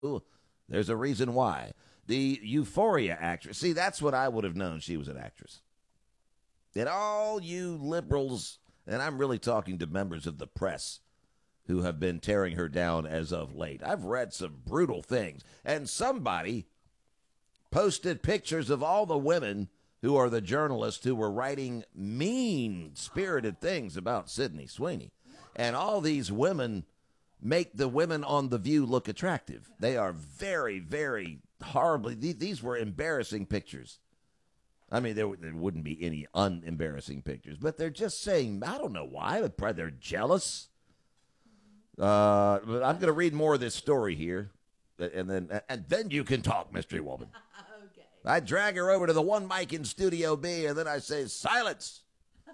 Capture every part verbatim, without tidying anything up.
There's a reason why. The Euphoria actress. See, that's what I would have known she was an actress. And all you liberals, and I'm really talking to members of the press who have been tearing her down as of late. I've read some brutal things. And somebody posted pictures of all the women who are the journalists who were writing mean-spirited things about Sydney Sweeney. And all these women make the women on The View look attractive. They are very, very horribly, these were embarrassing pictures. I mean, there, there wouldn't be any unembarrassing pictures, but they're just saying, I don't know why, but probably they're jealous. Uh, but I'm going to read more of this story here, and then and then you can talk, Mystery Woman. Okay. I drag her over to the one mic in Studio B, and then I say, silence.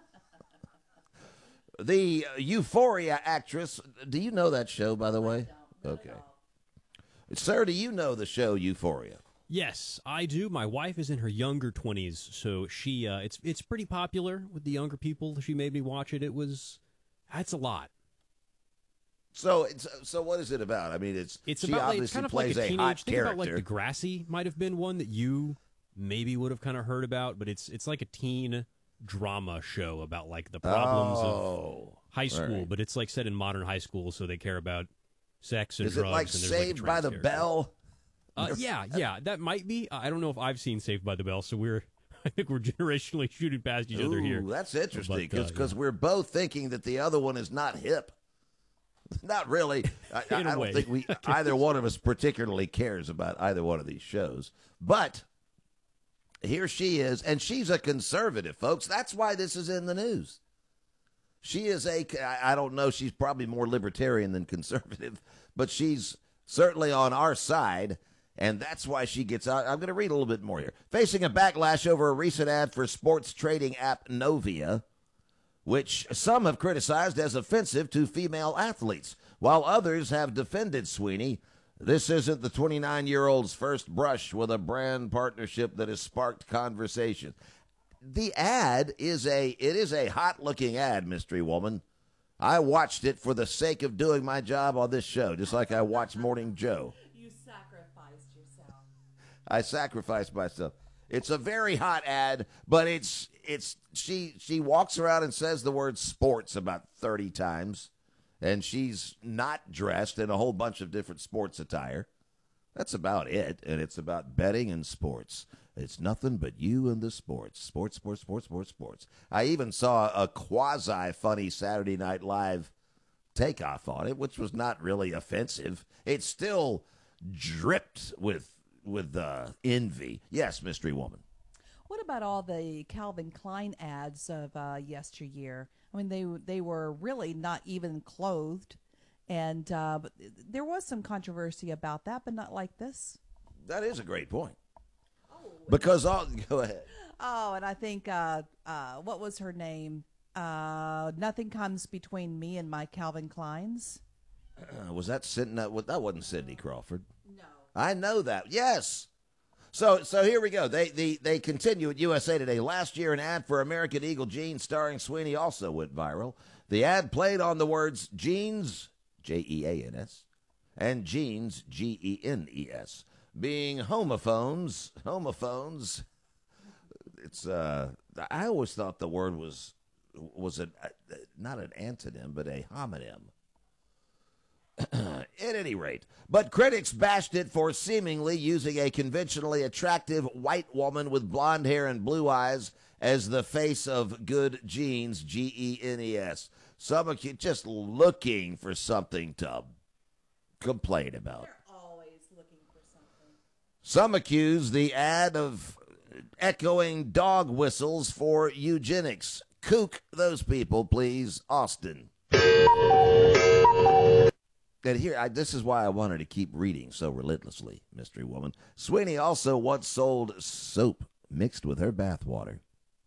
The Euphoria actress, do you know that show, by the way? I don't, okay. Sir, do you know the show Euphoria? Yes, I do. My wife is in her younger twenties, so she uh, it's it's pretty popular with the younger people. She made me watch it. It was that's a lot. So it's so what is it about? I mean, it's It's she about like, obviously it's kind of plays like a a, teenage hot think character. about like Degrassi might have been one that you maybe would have kind of heard about, but it's it's like a teen drama show about like the problems oh, of high school, right. but it's like set in modern high school, so they care about sex and is drugs. it like and there's Saved like a by the trans character. Bell? Uh, yeah, yeah, that might be. I don't know if I've seen Saved by the Bell, so we're I think we're generationally shooting past each Ooh, other here. that's interesting But, uh, because yeah. we're both thinking that the other one is not hip. Not really. I, I, I In a don't way. think we either one of us particularly cares about either one of these shows. But here she is, and she's a conservative, folks. That's why this is in the news. She is a, I don't know, she's probably more libertarian than conservative, but she's certainly on our side, and that's why she gets out. I'm going to read a little bit more here. Facing a backlash over a recent ad for sports trading app Novia, which some have criticized as offensive to female athletes, while others have defended Sweeney. This isn't the twenty-nine-year-old's first brush with a brand partnership that has sparked conversation. The ad is a, it is a hot-looking ad, Mystery Woman. I watched it for the sake of doing my job on this show, just like I watched Morning Joe. You sacrificed yourself. I sacrificed myself. It's a very hot ad, but it's it's she she walks around and says the word sports about thirty times, and she's not dressed in a whole bunch of different sports attire. That's about it, and it's about betting and sports. It's nothing but you and the sports. Sports, sports, sports, sports, sports. I even saw a quasi-funny Saturday Night Live takeoff on it, which was not really offensive. It still dripped with with uh, envy. Yes, Mystery Woman. What about all the Calvin Klein ads of uh, yesteryear? I mean, they they were really not even clothed, and uh, but there was some controversy about that, but not like this. That is a great point. Because all go ahead. Oh, and I think uh, uh, what was her name? Uh, nothing comes between me and my Calvin Kleins. Uh, was that Sydney? That wasn't Sidney Crawford. No. I know that. Yes. So so here we go. They they they continue at U S A Today. Last year, an ad for American Eagle jeans starring Sweeney also went viral. The ad played on the words jeans, J E A N S, and jeans, G E N E S, being homophones. Homophones. It's uh. I always thought the word was was an uh, not an antonym, but a homonym. At any rate, but critics bashed it for seemingly using a conventionally attractive white woman with blonde hair and blue eyes as the face of good jeans, G E N E S. Some of you just looking for something to complain about. They're always looking for something. Some accuse the ad of echoing dog whistles for eugenics. Kook those people, please, Austin. And here, I, this is why I wanted to keep reading so relentlessly, Mystery Woman. Sweeney also once sold soap mixed with her bathwater.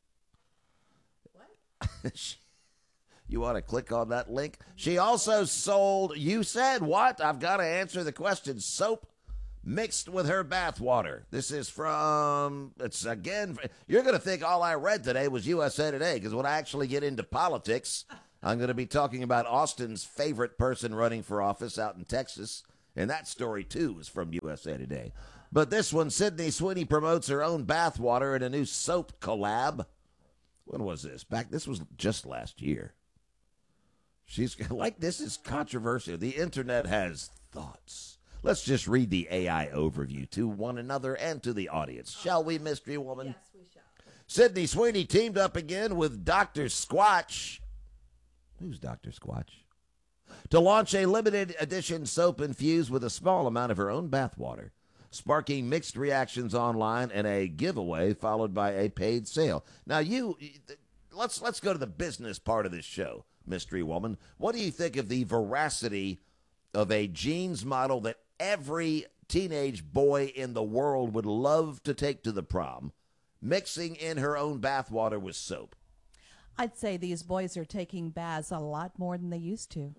What? You want to click on that link? She also sold, you said what? I've got to answer the question. Soap mixed with her bathwater. This is from, it's again, you're going to think all I read today was U S A Today, because when I actually get into politics, I'm going to be talking about Austin's favorite person running for office out in Texas, And that story, too, is from U S A Today. But this one, Sydney Sweeney promotes her own bathwater in a new soap collab. When was this? Back, this was just last year. She's like, this is controversial. The internet has thoughts. Let's just read the A I overview to one another and to the audience. Shall we, Mystery Woman? Yes, we shall. Sydney Sweeney teamed up again with Doctor Squatch. Who's Doctor Squatch? To launch a limited edition soap infused with a small amount of her own bathwater, sparking mixed reactions online and a giveaway followed by a paid sale. Now, you, let's let's go to the business part of this show, Mystery Woman. What do you think of the veracity of a jeans model that every teenage boy in the world would love to take to the prom, mixing in her own bathwater with soap? I'd say these boys are taking baths a lot more than they used to.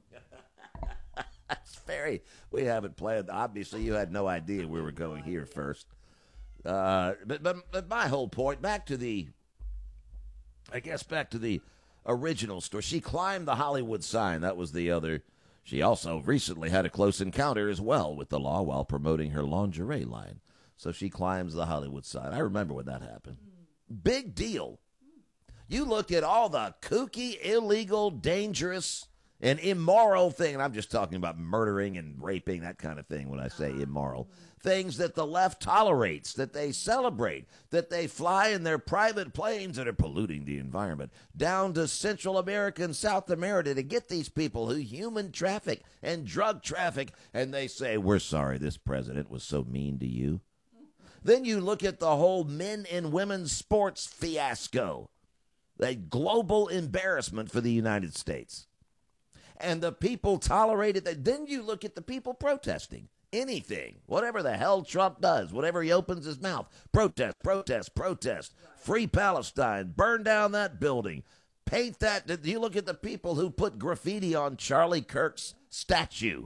That's very, we haven't planned. Obviously, you had no idea we were going here first. Uh, but, but, but my whole point, back to the, I guess back to the original story. She climbed the Hollywood sign. That was the other. She also recently had a close encounter as well with the law while promoting her lingerie line. So she climbs the Hollywood sign. I remember when that happened. Big deal. You look at all the kooky, illegal, dangerous, and immoral thing, and I'm just talking about murdering and raping, that kind of thing when I say immoral, things that the left tolerates, that they celebrate, that they fly in their private planes that are polluting the environment, down to Central America and South America to get these people who human traffic and drug traffic, and they say, we're sorry this president was so mean to you. Then you look at the whole men and women's sports fiasco, a global embarrassment for the United States. And the people tolerated that. Then you look at the people protesting anything, whatever the hell Trump does, whatever he opens his mouth. Protest, protest, protest. Free Palestine. Burn down that building. Paint that. You look at the people who put graffiti on Charlie Kirk's statue.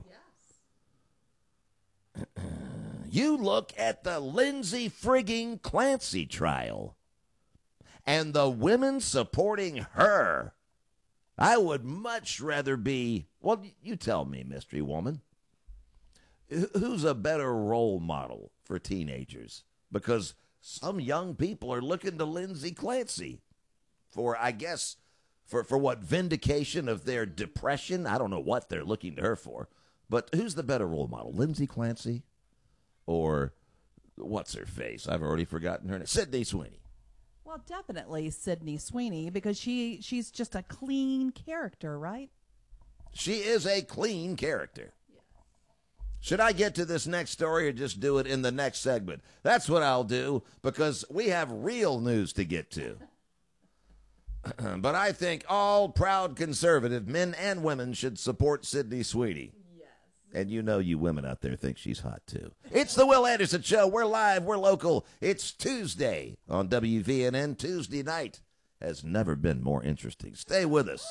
Yes. You look at the Lindsay frigging Clancy trial and the women supporting her. I would much rather be, well, you tell me, Mystery Woman, who's a better role model for teenagers? Because some young people are looking to Lindsay Clancy for, I guess, for, for what, vindication of their depression? I don't know what they're looking to her for. But who's the better role model, Lindsay Clancy or what's her face? I've already forgotten her name. Sydney Sweeney. Well, definitely Sydney Sweeney, because she she's just a clean character, right? She is a clean character. Yeah. Should I get to this next story or just do it in the next segment? That's what I'll do, because we have real news to get to. But I think all proud conservative men and women should support Sydney Sweeney. And you know you women out there think she's hot, too. It's the Will Anderson Show. We're live. We're local. It's Tuesday on W V N N. Tuesday night has never been more interesting. Stay with us.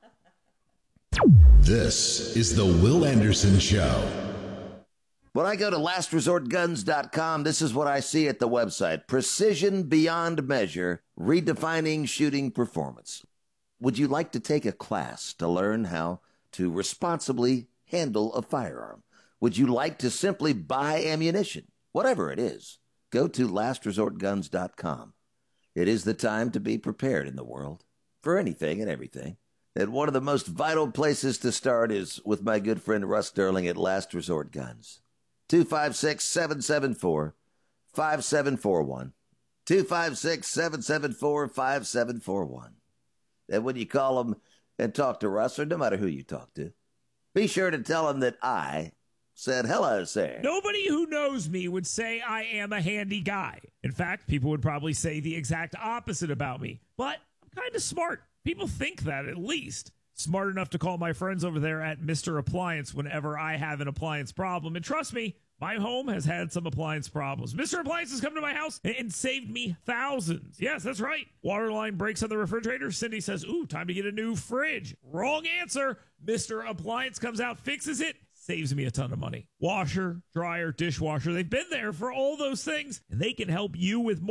This is the Will Anderson Show. When I go to last resort guns dot com, this is what I see at the website. Precision beyond measure, redefining shooting performance. Would you like to take a class to learn how to responsibly handle a firearm? Would you like to simply buy ammunition? Whatever it is, go to last resort guns dot com. It is the time to be prepared in the world for anything and everything. And one of the most vital places to start is with my good friend Russ Sterling at Last Resort Guns. two five six, seven seven four, five seven four one. two five six, seven seven four, five seven four one. And when you call them and talk to Russ, or no matter who you talk to, be sure to tell him that I said hello, sir. Nobody who knows me would say I am a handy guy. In fact, people would probably say the exact opposite about me. But I'm kind of smart. People think that, at least. Smart enough to call my friends over there at Mister Appliance whenever I have an appliance problem. And trust me, my home has had some appliance problems. Mister Appliance has come to my house and saved me thousands. Yes, that's right. Water line breaks on the refrigerator. Cindy says, ooh, time to get a new fridge. Wrong answer. Mister Appliance comes out, fixes it, saves me a ton of money. Washer, dryer, dishwasher, they've been there for all those things, and they can help you with more.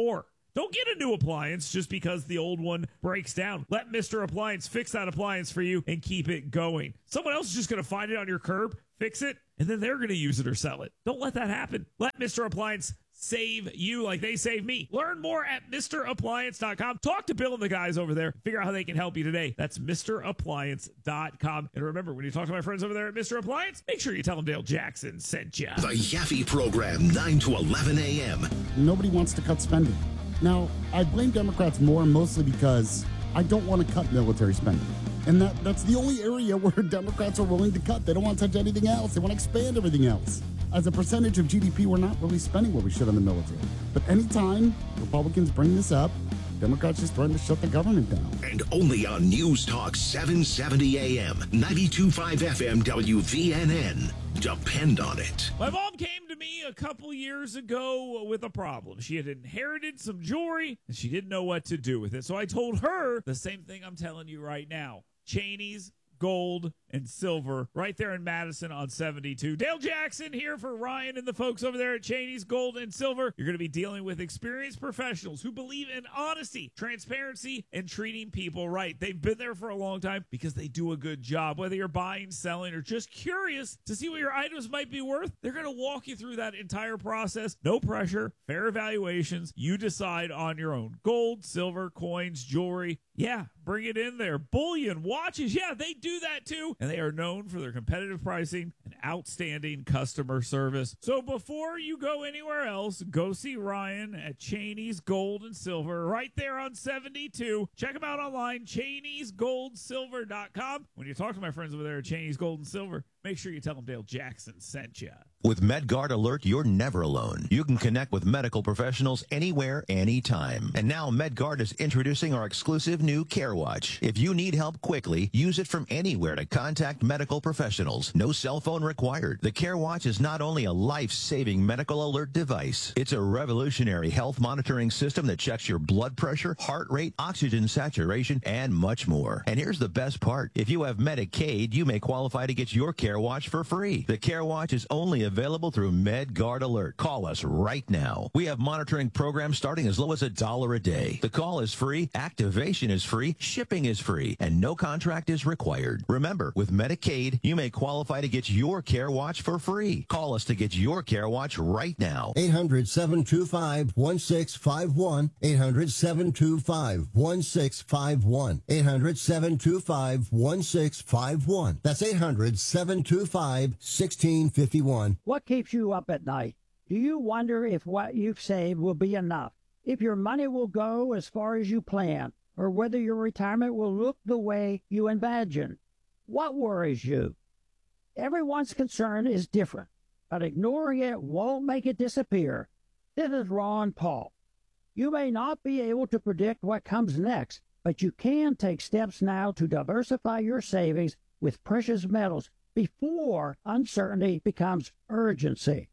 Don't get a new appliance just because the old one breaks down. Let Mister Appliance fix that appliance for you and keep it going. Someone else is just going to find it on your curb, fix it, and then they're going to use it or sell it. Don't let that happen. Let Mister Appliance save you like they save me. Learn more at Mister Appliance dot com. Talk to Bill and the guys over there. Figure out how they can help you today. That's Mister Appliance dot com. And remember, when you talk to my friends over there at Mister Appliance, make sure you tell them Dale Jackson sent you. The Yaffe Program, nine to eleven a.m. Nobody wants to cut spending. Now, I blame Democrats more mostly because I don't want to cut military spending. And that, that's the only area where Democrats are willing to cut. They don't want to touch anything else. They want to expand everything else. As a percentage of G D P, we're not really spending what we should on the military. But anytime Republicans bring this up, Democrats just threaten to shut the government down. And only on News Talk seven seventy A M, ninety-two point five F M W V N N. Depend on it. My mom came to me a couple years ago with a problem. She had inherited some jewelry, and she didn't know what to do with it. So I told her the same thing I'm telling you right now. Cheney's Gold and Silver right there in Madison on seventy-two. Dale Jackson here for Ryan and the folks over there at Cheney's Gold and Silver. You're going to be dealing with experienced professionals who believe in honesty, transparency, and treating people right. They've been there for a long time because they do a good job. Whether you're buying, selling, or just curious to see what your items might be worth, they're going to walk you through that entire process. No pressure, fair evaluations. You decide on your own. Gold, silver, coins, jewelry. Yeah, bring it in there. Bullion, watches. Yeah, they do that too. And they are known for their competitive pricing and outstanding customer service. So before you go anywhere else, go see Ryan at Cheney's Gold and Silver right there on seventy-two. Check them out online, Cheneys Gold Silver dot com. When you talk to my friends over there at Cheney's Gold and Silver, make sure you tell them Dale Jackson sent you. With MedGuard Alert, you're never alone. You can connect with medical professionals anywhere, anytime. And now MedGuard is introducing our exclusive new Care Watch. If you need help quickly, use it from anywhere to contact medical professionals. No cell phone required. The Care Watch is not only a life-saving medical alert device, it's a revolutionary health monitoring system that checks your blood pressure, heart rate, oxygen saturation, and much more. And here's the best part. If you have Medicaid, you may qualify to get your Care Watch for free. The Care Watch is only available through MedGuard Alert. Call us right now. We have monitoring programs starting as low as a dollar a day. The call is free, activation is free, shipping is free, and no contract is required. Remember, with Medicaid, you may qualify to get your Care Watch for free. Call us to get your Care Watch right now. eight hundred, seven two five, one six five one. eight hundred, seven two five, one six five one. eight hundred, seven two five, one six five one. That's eight hundred, seven two five, one six five one. What keeps you up at night? Do you wonder if what you've saved will be enough? If your money will go as far as you plan? Or whether your retirement will look the way you imagine? What worries you? Everyone's concern is different, but ignoring it won't make it disappear. This is Ron Paul. You may not be able to predict what comes next, but you can take steps now to diversify your savings with precious metals before uncertainty becomes urgency.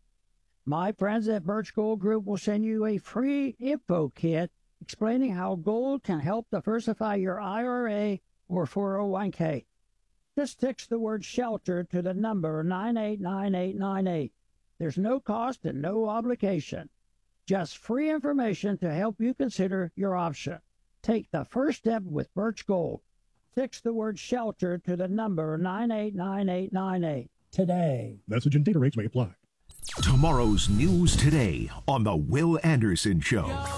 My friends at Birch Gold Group will send you a free info kit explaining how gold can help diversify your I R A or four oh one k. Just text the word SHELTER to the number nine eight nine eight nine eight. There's no cost and no obligation. Just free information to help you consider your option. Take the first step with Birch Gold. Text the word SHELTER to the number nine eight nine eight nine eight today. Message and data rates may apply. Tomorrow's news today on The Will Anderson Show.